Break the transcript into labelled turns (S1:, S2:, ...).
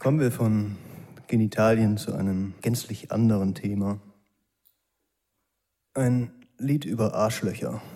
S1: Kommen wir von Genitalien zu einem gänzlich anderen Thema. Ein Lied über Arschlöcher.